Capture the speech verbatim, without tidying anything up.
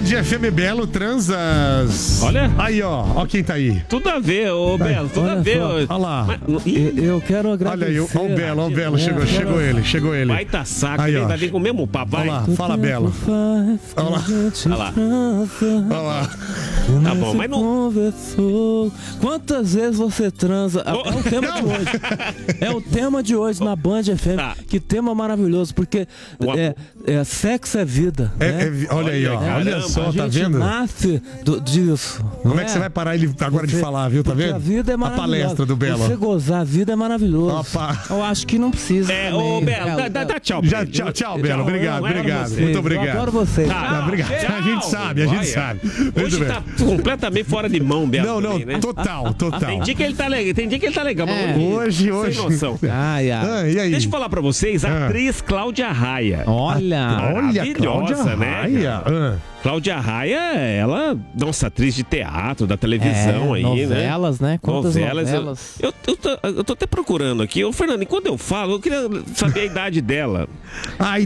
F M Belo Transas. Olha. Aí, ó. Ó quem tá aí. Tudo a ver, ô Belo, tudo a ver. Olha lá. Mas, eu, eu quero agradecer. Olha aí, ó o Belo, ó o Belo. Chegou, É, chegou quero... ele, chegou ele. Vai tá saco, aí, ele ó. vai vir com o mesmo papo, vai. Olha lá, fala Belo. Olha lá. Olha lá. Olha lá. Tá bom, mas não... Conversou. Quantas vezes você transa? Oh. É o tema Não. de hoje. É o tema de hoje na Band F M. Tá. Que tema maravilhoso, porque O- é, é, sexo é vida. É, né? é, olha aí, ó. Olha, Olha caramba, só, A tá gente vendo? nasce do- disso. Como não é que você vai parar ele agora de Porque- falar, viu? Tá porque vendo? A vida é A maravilhosa. palestra do Belo. Você gozar a vida é maravilhoso. Opa. Eu acho que não precisa. É, também. ô Belo, dá, dá, dá tchau. pra Já, ele. tchau, tchau, Belo. Obrigado, Vai, obrigado. você. Muito Eu obrigado. adoro vocês. Tá, Não, obrigado. tchau. A gente sabe, a gente Olha, sabe. Muito Hoje bem. tá completamente fora de mão, Belo. Não, não, também, né? total, total. Tem dia que ele tá legal, tem dia que ele tá legal, É. mas Hoje, hoje. sem noção. Ai, ai. Ah, e aí? Deixa eu falar pra vocês, a Ah. atriz Cláudia Raia. Olha. Olha, Cláudia Maravilhosa, né, Raia. Ah. Cláudia Raia, ela, nossa, atriz de teatro, da televisão É, aí, novelas, né? Quantas novelas. novelas? Eu, eu, tô, eu tô até procurando aqui. Ô, Fernando, enquanto eu falo, eu queria saber a idade dela. A